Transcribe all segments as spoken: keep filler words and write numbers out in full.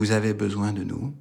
vous avez besoin de nous.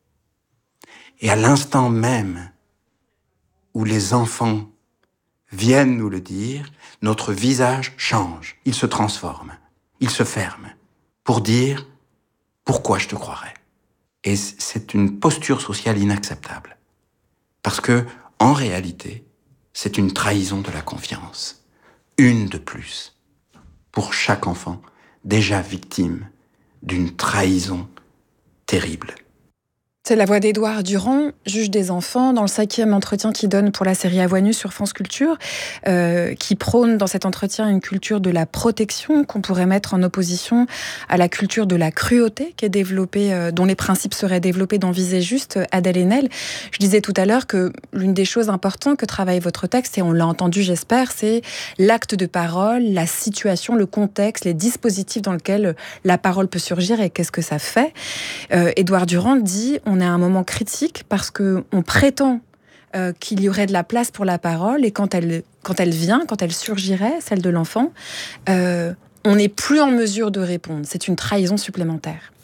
Et à l'instant même où les enfants viennent nous le dire, notre visage change, il se transforme, il se ferme, pour dire « pourquoi je te croirais ?» Et c'est une posture sociale inacceptable. Parce que, en réalité, c'est une trahison de la confiance. Une de plus. Pour chaque enfant, déjà victime d'une trahison terrible. C'est la voix d'Édouard Durand, juge des enfants, dans le cinquième entretien qu'il donne pour la série À Voix nue sur France Culture, euh, qui prône dans cet entretien une culture de la protection qu'on pourrait mettre en opposition à la culture de la cruauté qui est développée, euh, dont les principes seraient développés dans Viser juste, Adèle Haenel. Je disais tout à l'heure que l'une des choses importantes que travaille votre texte, et on l'a entendu j'espère, c'est l'acte de parole, la situation, le contexte, les dispositifs dans lesquels la parole peut surgir et qu'est-ce que ça fait. Euh, Édouard Durand dit on est à un moment critique parce qu'on prétend euh, qu'il y aurait de la place pour la parole et quand elle, quand elle vient, quand elle surgirait, celle de l'enfant, euh, on n'est plus en mesure de répondre. C'est une trahison supplémentaire.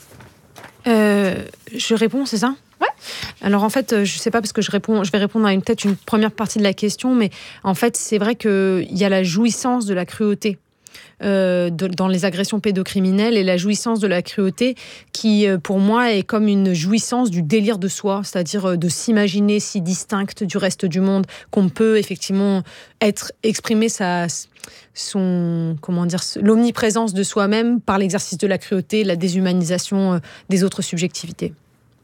Euh, je réponds, c'est ça ? Ouais. Alors en fait, je sais pas parce que je réponds, je vais répondre à une, peut-être une première partie de la question, mais en fait, c'est vrai qu'il y a la jouissance de la cruauté. Euh, de, dans les agressions pédocriminelles et la jouissance de la cruauté qui, euh, pour moi, est comme une jouissance du délire de soi, c'est-à-dire euh, de s'imaginer si distincte du reste du monde qu'on peut effectivement être, exprimer sa, son, comment dire, l'omniprésence de soi-même par l'exercice de la cruauté, la déshumanisation euh, des autres subjectivités.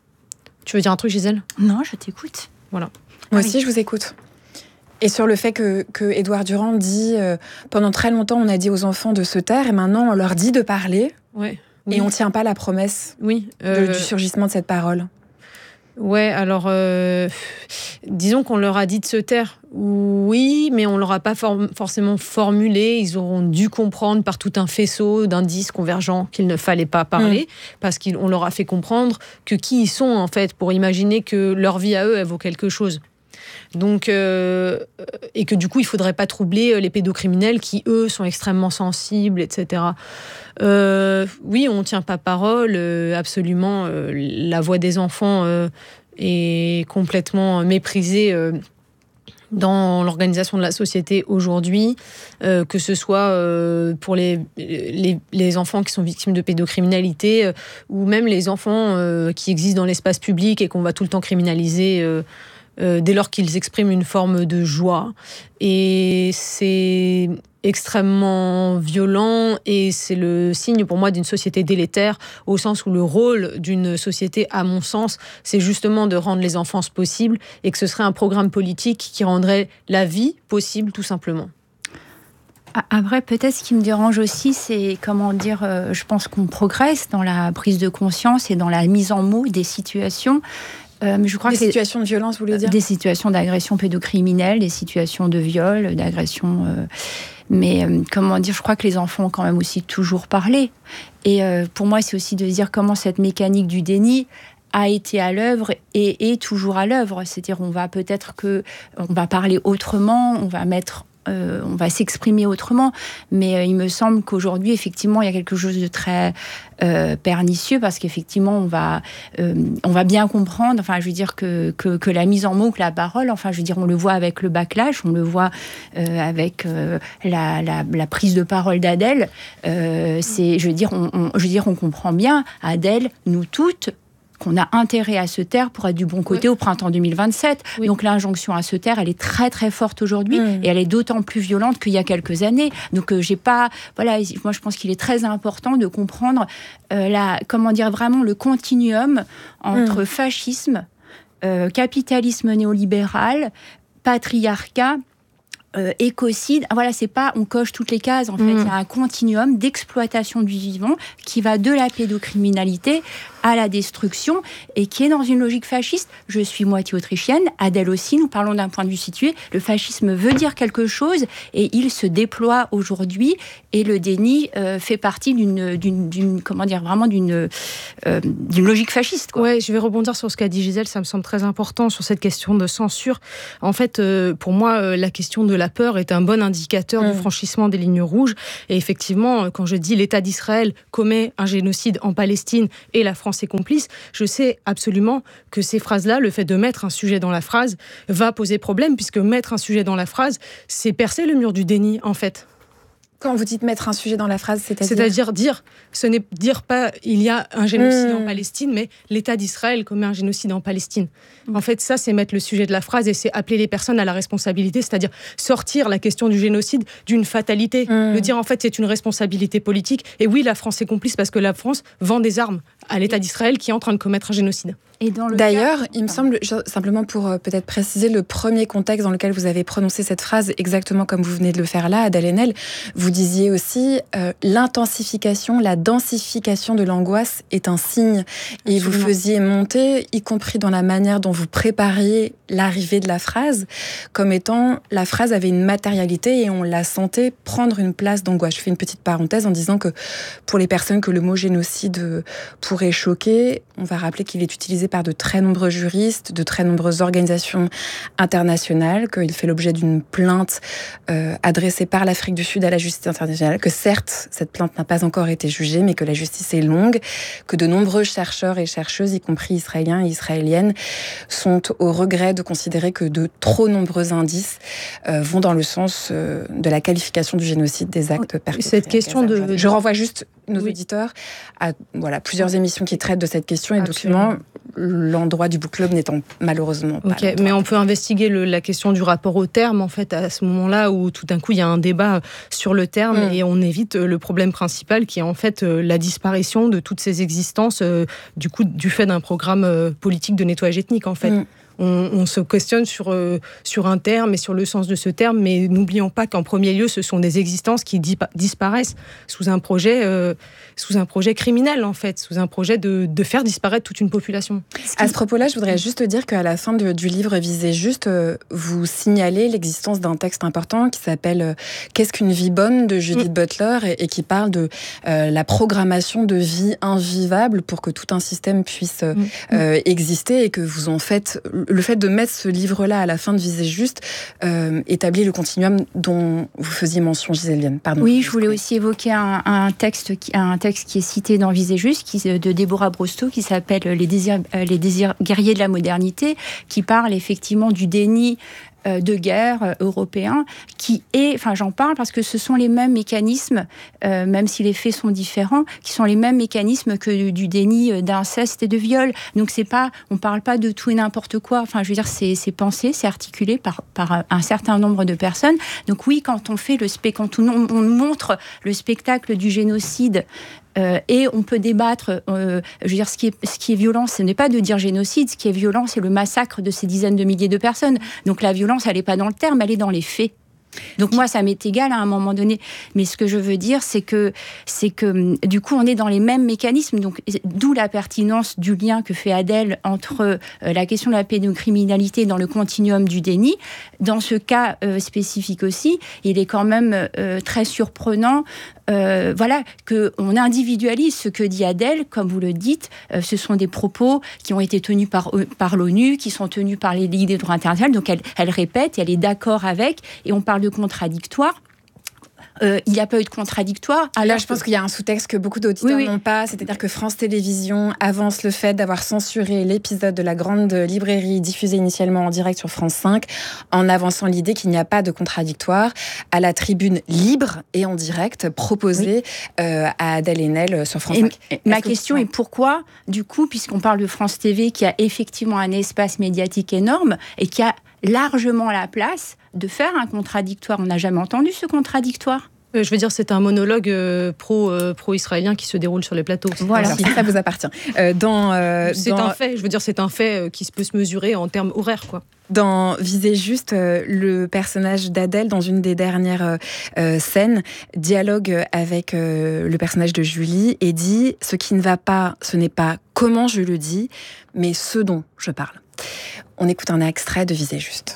Tu veux dire un truc, Gisèle ? Non, je t'écoute. Voilà. Moi aussi, je vous écoute. Et sur le fait que, que Édouard Durand dit euh, pendant très longtemps on a dit aux enfants de se taire et maintenant on leur dit de parler ouais, oui. Et on tient pas la promesse oui, euh... de, du surgissement de cette parole. Ouais, alors euh, disons qu'on leur a dit de se taire, oui, mais on leur a pas for- forcément formulé. Ils auront dû comprendre par tout un faisceau d'indices convergents qu'il ne fallait pas parler, mmh. parce qu'on leur a fait comprendre que qui ils sont en fait pour imaginer que leur vie à eux elle vaut quelque chose. Donc, euh, et que du coup, il ne faudrait pas troubler les pédocriminels qui, eux, sont extrêmement sensibles, et cetera. Euh, oui, on ne tient pas parole, euh, absolument. Euh, la voix des enfants euh, est complètement méprisée euh, dans l'organisation de la société aujourd'hui, euh, que ce soit euh, pour les, les, les enfants qui sont victimes de pédocriminalité euh, ou même les enfants euh, qui existent dans l'espace public et qu'on va tout le temps criminaliser euh, Euh, dès lors qu'ils expriment une forme de joie. Et c'est extrêmement violent et c'est le signe pour moi d'une société délétère, au sens où le rôle d'une société, à mon sens, c'est justement de rendre les enfances possibles et que ce serait un programme politique qui rendrait la vie possible, tout simplement. Après, peut-être ce qui me dérange aussi, c'est, comment dire, euh, je pense qu'on progresse dans la prise de conscience et dans la mise en mots des situations. Euh, mais je crois des que situations les, de violence, vous voulez dire ? Des situations d'agression pédocriminelle, des situations de viol, d'agression. Euh, mais euh, comment dire, je crois que les enfants ont quand même aussi toujours parlé. Et euh, pour moi, c'est aussi de dire comment cette mécanique du déni a été à l'œuvre et est toujours à l'œuvre. C'est-à-dire, on va peut-être que on va parler autrement, on va mettre Euh, on va s'exprimer autrement, mais euh, il me semble qu'aujourd'hui, effectivement, il y a quelque chose de très euh, pernicieux parce qu'effectivement, on va, euh, on va bien comprendre, enfin, je veux dire que, que, que la mise en mots, que la parole, enfin, je veux dire, on le voit avec le backlash, on le voit euh, avec euh, la, la, la prise de parole d'Adèle. Euh, c'est, je veux dire, on, on, je veux dire, on comprend bien, Adèle, nous toutes, qu'on a intérêt à se taire pour être du bon côté oui. au printemps deux mille vingt-sept. Oui. Donc l'injonction à se taire, elle est très très forte aujourd'hui mmh. et elle est d'autant plus violente qu'il y a quelques années. Donc euh, j'ai pas, voilà, moi je pense qu'il est très important de comprendre euh, la, comment dire vraiment le continuum entre mmh. fascisme, euh, capitalisme néolibéral, patriarcat. Euh, écocide, voilà, c'est pas on coche toutes les cases en fait, mmh. il y a un continuum d'exploitation du vivant qui va de la pédocriminalité à la destruction et qui est dans une logique fasciste. Je suis moitié autrichienne, Adèle aussi, nous parlons d'un point de vue situé. Le fascisme veut dire quelque chose et il se déploie aujourd'hui et le déni euh, fait partie d'une, d'une, d'une, comment dire, vraiment d'une, euh, d'une logique fasciste, quoi. Ouais, je vais rebondir sur ce qu'a dit Gisèle, ça me semble très important sur cette question de censure. En fait, euh, pour moi, euh, la question de la peur est un bon indicateur mmh. du franchissement des lignes rouges. Et effectivement, quand je dis l'État d'Israël commet un génocide en Palestine et la France est complice, je sais absolument que ces phrases-là, le fait de mettre un sujet dans la phrase, va poser problème, puisque mettre un sujet dans la phrase, c'est percer le mur du déni, en fait. Quand vous dites mettre un sujet dans la phrase, c'est-à-dire C'est-à-dire dire, ce n'est dire pas il y a un génocide mmh. en Palestine, mais l'État d'Israël commet un génocide en Palestine. Mmh. En fait, ça, c'est mettre le sujet de la phrase et c'est appeler les personnes à la responsabilité, c'est-à-dire sortir la question du génocide d'une fatalité. Mmh. Le dire, en fait, c'est une responsabilité politique. Et oui, la France est complice parce que la France vend des armes à l'État d'Israël qui est en train de commettre un génocide. Et dans le D'ailleurs, cas... il me semble, simplement pour euh, peut-être préciser le premier contexte dans lequel vous avez prononcé cette phrase, exactement comme vous venez de le faire là, Adèle Haenel, vous disiez aussi euh, l'intensification, la densification de l'angoisse est un signe. Et Absolument. Vous faisiez monter, y compris dans la manière dont vous prépariez l'arrivée de la phrase, comme étant la phrase avait une matérialité et on la sentait prendre une place d'angoisse. Je fais une petite parenthèse en disant que pour les personnes que le mot génocide pourrait choquer, on va rappeler qu'il est utilisé par de très nombreux juristes, de très nombreuses organisations internationales, qu'il fait l'objet d'une plainte euh, adressée par l'Afrique du Sud à la justice internationale, que certes, cette plainte n'a pas encore été jugée, mais que la justice est longue, que de nombreux chercheurs et chercheuses, y compris israéliens et israéliennes, sont au regret de considérer que de trop nombreux indices euh, vont dans le sens euh, de la qualification du génocide des actes perpétrés. Cette question de... Je renvoie juste nos oui. auditeurs à voilà, plusieurs émissions qui traitent de cette question et documents, l'endroit du book club n'étant malheureusement pas okay, mais on peut investiguer le, la question du rapport au terme, en fait, à ce moment-là où tout d'un coup, il y a un débat sur le terme mmh. et on évite le problème principal qui est en fait la disparition de toutes ces existences euh, du, coup, du fait d'un programme euh, politique de nettoyage ethnique, en fait. Mmh. On, on se questionne sur, euh, sur un terme et sur le sens de ce terme, mais n'oublions pas qu'en premier lieu, ce sont des existences qui di- disparaissent sous un projet, euh, sous un projet criminel, en fait, sous un projet de, de faire disparaître toute une population. À ce propos-là, je voudrais juste dire qu'à la fin de, du livre Visez juste, euh, vous signalez l'existence d'un texte important qui s'appelle euh, « Qu'est-ce qu'une vie bonne ?» de Judith mmh. Butler et, et qui parle de euh, la programmation de vie invivable pour que tout un système puisse euh, mmh. euh, exister et que vous en faites... Le fait de mettre ce livre-là à la fin de Visez juste euh, établit le continuum dont vous faisiez mention, Gisèle Vienne. Pardon. Oui, je voulais aussi évoquer un, un, texte qui, un texte qui est cité dans Visez juste, qui, de Déborah Brosto, qui s'appelle Les désirs, les désirs guerriers de la modernité, qui parle effectivement du déni de guerre européen, qui est, enfin j'en parle parce que ce sont les mêmes mécanismes, euh, même si les faits sont différents, qui sont les mêmes mécanismes que du déni d'inceste et de viol. Donc c'est pas, on parle pas de tout et n'importe quoi. Enfin je veux dire, c'est, c'est pensé, c'est articulé par par un certain nombre de personnes. Donc oui, quand on fait le spé, quand on, on montre le spectacle du génocide. Euh, et on peut débattre, euh, je veux dire, ce qui est, ce qui est violent, ce n'est pas de dire génocide, ce qui est violent, c'est le massacre de ces dizaines de milliers de personnes. Donc la violence, elle n'est pas dans le terme, elle est dans les faits. Donc moi, ça m'est égal à un moment donné. Mais ce que je veux dire, c'est que, c'est que du coup, on est dans les mêmes mécanismes. Donc, d'où la pertinence du lien que fait Adèle entre euh, la question de la pédocriminalité dans le continuum du déni. Dans ce cas euh, spécifique aussi, il est quand même euh, très surprenant euh, voilà, qu'on individualise ce que dit Adèle, comme vous le dites. Euh, ce sont des propos qui ont été tenus par, par l'ONU, qui sont tenus par les ligues des droits internationaux. Donc, elle, elle répète, et elle est d'accord avec, et on parle de contradictoire. Euh, il n'y a pas eu de contradictoire. Ah là, je pense qu'il y a un sous-texte que beaucoup d'auditeurs oui, oui. n'ont pas, c'est-à-dire que France Télévisions avance le fait d'avoir censuré l'épisode de la Grande Librairie diffusé initialement en direct sur France cinq, en avançant l'idée qu'il n'y a pas de contradictoire à la tribune libre et en direct proposée oui. euh, à Adèle Haenel sur France cinq. Et ma question est pourquoi, du coup, puisqu'on parle de France T V, qui a effectivement un espace médiatique énorme et qui a largement la place de faire un contradictoire. On n'a jamais entendu ce contradictoire. Euh, je veux dire, c'est un monologue euh, pro, euh, pro-israélien qui se déroule sur les plateaux. Voilà, si ça vous appartient. Euh, dans, euh, c'est dans... un fait, je veux dire, c'est un fait euh, qui peut se mesurer en termes horaires, quoi. Dans Visez juste, euh, le personnage d'Adèle, dans une des dernières euh, scènes, dialogue avec euh, le personnage de Julie et dit « Ce qui ne va pas, ce n'est pas comment je le dis, mais ce dont je parle ». On écoute un extrait de Visez juste.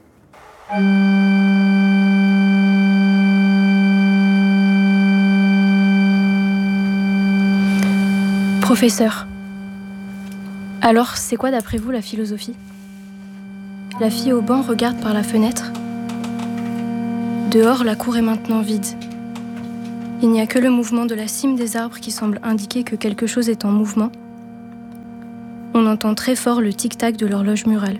Professeur, alors c'est quoi d'après vous la philosophie ? La fille au banc regarde par la fenêtre. Dehors, la cour est maintenant vide. Il n'y a que le mouvement de la cime des arbres qui semble indiquer que quelque chose est en mouvement. On entend très fort le tic-tac de l'horloge murale.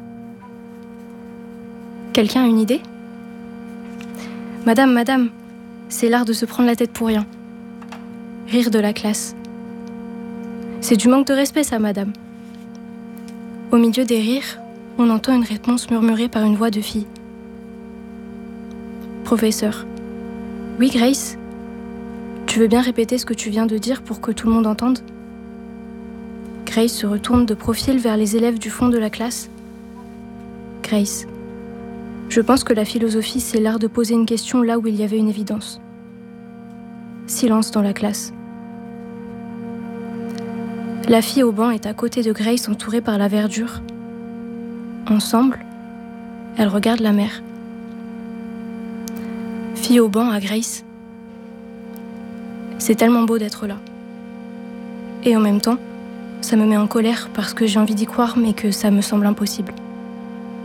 Quelqu'un a une idée ? Madame, madame, c'est l'art de se prendre la tête pour rien. Rire de la classe. C'est du manque de respect, ça, madame. Au milieu des rires, on entend une réponse murmurée par une voix de fille. Professeur. Oui, Grace ? Tu veux bien répéter ce que tu viens de dire pour que tout le monde entende ? Grace se retourne de profil vers les élèves du fond de la classe. Grace. Je pense que la philosophie, c'est l'art de poser une question là où il y avait une évidence. Silence dans la classe. La fille au banc est à côté de Grace, entourée par la verdure. Ensemble, elles regardent la mer. Fille au banc à Grace. C'est tellement beau d'être là. Et en même temps, ça me met en colère parce que j'ai envie d'y croire mais que ça me semble impossible.